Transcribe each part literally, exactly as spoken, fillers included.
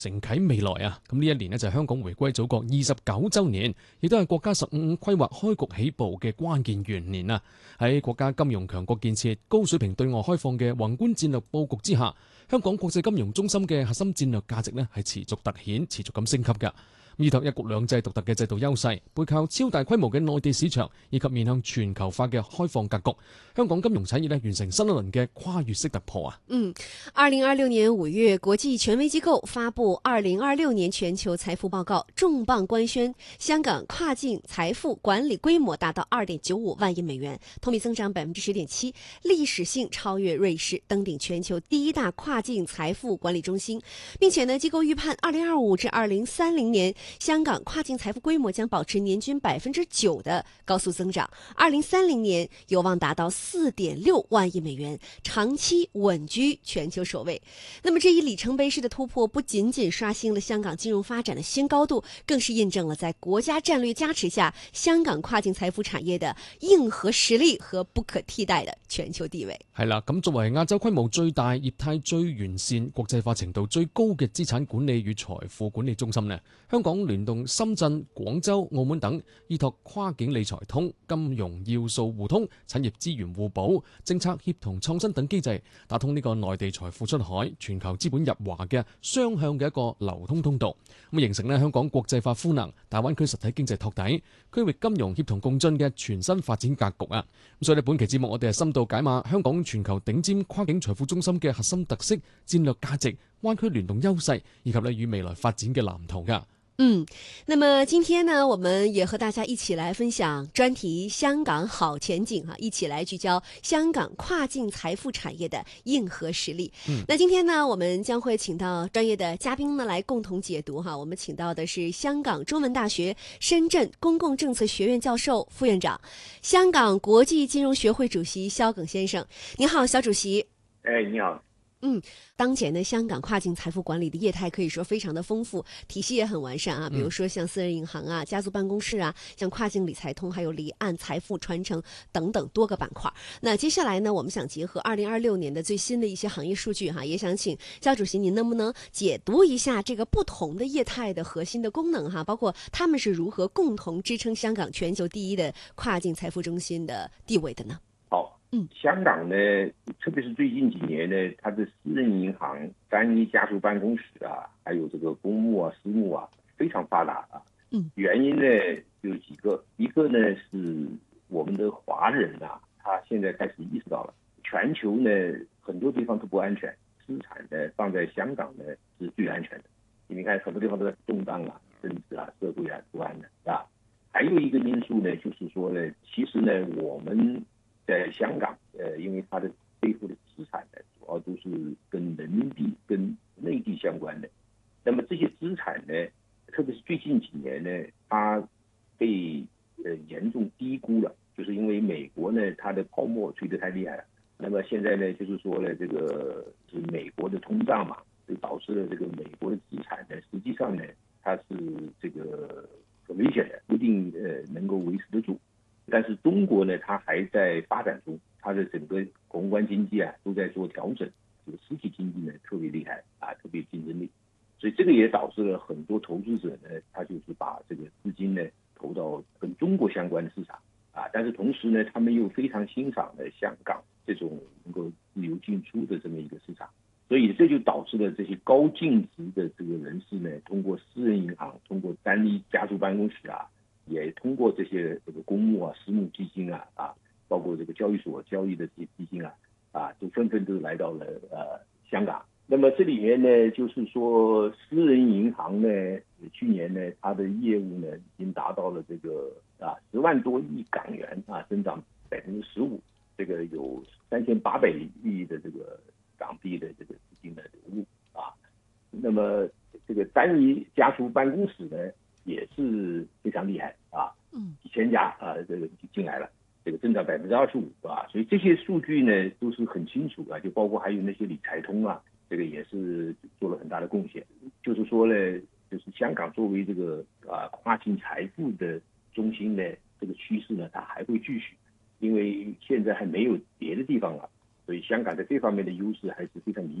承啟未來啊！咁呢一年呢，就係香港回歸祖國二十九週年，亦都係國家十五五規劃開局起步嘅關鍵元年啊！喺國家金融強國建設、高水平對外開放嘅宏觀戰略佈局之下，香港國際金融中心嘅核心戰略價值呢係持續突顯、持續咁升級㗎。依託一國兩制獨特嘅制度優勢，背靠超大規模嘅內地市場，以及面向全球化嘅開放格局，香港金融產業咧完成新一輪嘅跨越式突破啊！ 嗯，二零二六年五月，國際權威機構發布二零二六年全球財富報告，重磅官宣香港跨境財富管理規模達到二點九五萬億美元，同比增長百分之十點七，歷史性超越瑞士，登頂全球第一大跨境財富管理中心，並且呢，機構預判二零二五至二零三零年。香港跨境財富規模將保持年均百分之九的高速增長，二零三零年有望達到四點六萬億美元，長期穩居全球首位。那麼這一里程碑式的突破，不僅僅刷新了香港金融發展的新高度，更是印證了在國家戰略加持下，香港跨境財富產業的硬核實力和不可替代的全球地位。 係啦，咁作為亞洲規模最大、業態最完善、國際化程度最高嘅資產管理與財富管理中心呢，香港聯動深圳、廣州、澳門等，依託跨境理財通、金融要素互通、產業資源互補、政策協同創新等機制，打通呢個內地財富出海、全球資本入華嘅雙向嘅一個流通通道，咁形成呢香港國際化賦能、大灣區實體經濟托底、區域金融協同共進嘅全新發展格局啊！咁所以呢，本期節目我哋係深度解碼香港全球頂尖跨境財富中心嘅核心特色、戰略價值、灣區聯動優勢，以及呢與未來發展嘅藍圖噶。 嗯，那麼今天呢，我們也和大家一起來分享專題香港好前景哈，一起來聚焦香港跨境財富產業的硬核實力。嗯，那今天呢，我們將會請到專業的嘉賓呢來共同解讀哈。我們請到的是香港中文大學深圳公共政策學院教授、副院長，香港國際金融學會主席蕭耿先生。你好，蕭主席。 哎，你好。 嗯，當前呢，香港跨境財富管理的業態可以說非常的豐富，體系也很完善啊。比如說像私人銀行啊、家族辦公室啊，像跨境理財通，還有離岸財富傳承等等多個板塊。那接下來呢，我們想結合二零二六年的最新的一些行業數據哈，也想請蕭主席您能不能解讀一下這個不同的業態的核心的功能哈，包括他們是如何共同支撐香港全球第一的跨境財富中心的地位的呢？ 好。嗯，香港呢，特別是最近幾年呢，它的私人銀行、單一家族辦公室啊，還有這個公募啊、私募啊，非常發達啊。嗯，原因呢有幾個，一個呢是我們的華人啊，他現在開始意識到了，全球呢很多地方都不安全，資產呢放在香港呢是最安全的。你看很多地方都在動盪啊，政治啊、社會啊不安的啊。還有一個因素呢，就是說呢，其實呢我們在香港，呃，因為它的背後的資產呢，主要都是跟人民幣、跟內地相關的。那麼這些資產呢，特別是最近幾年呢，它被呃嚴重低估了，就是因為美國呢，它的泡沫吹得太厲害了。那麼現在呢，就是說呢，這個是美國的通脹嘛，就導致了這個美國的資產呢，實際上呢，它是這個很危險的，不一定呃能夠維持得住。但是中國呢，它還在發展中，它的整個宏觀經濟啊都在做調整，這個實體經濟呢特別厲害啊，特別競爭力，所以這個也導致了很多投資者呢，他就是把這個資金呢投到跟中國相關的市場啊，但是同時呢，他們又非常欣賞了香港這種能夠自由進出的這麼一個市場，所以這就導致了這些高淨值的這個人士呢，通過私人銀行，通過單一家族辦公室啊。也通過這些這個公募啊、私募基金啊啊，包括這個交易所交易的這些基金啊啊，都紛紛都來到了呃香港。那麼這裏面呢，就是說私人銀行呢，去年呢，它的業務呢已經達到了這個啊十萬多億港元啊，增長百分之十五，這個有三千八百億的這個港幣的這個資金的流入啊。那麼這個單一家族辦公室呢，也是非常厲害啊，嗯，幾千家啊，這個進來了，這個增長百分之二十五啊，所以這些數據呢都是很清楚啊，就包括還有那些理財通啊，這個也是做了很大的貢獻。就是說呢，就是香港作為這個啊跨境財富的中心呢，這個趨勢呢，它還會繼續，因為現在還沒有別的地方了，所以香港在這方面的優勢還是非常明顯。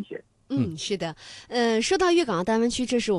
嗯，是的，呃，说到粤港澳大湾区，这是我们